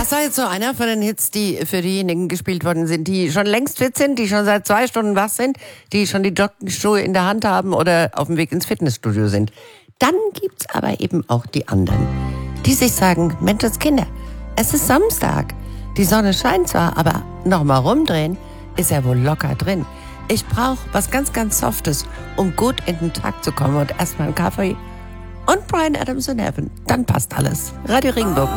Das war jetzt so einer von den Hits, die für diejenigen gespielt worden sind, die schon längst fit sind, die schon seit 2 Stunden wach sind, die schon die Joggenschuhe in der Hand haben oder auf dem Weg ins Fitnessstudio sind. Dann gibt's aber eben auch die anderen, die sich sagen, Menschenskinder, es ist Samstag. Die Sonne scheint zwar, aber nochmal rumdrehen ist ja wohl locker drin. Ich brauche was ganz, ganz Softes, um gut in den Tag zu kommen und erstmal einen Kaffee und Bryan Adams in Heaven. Dann passt alles. Radio Regenbogen.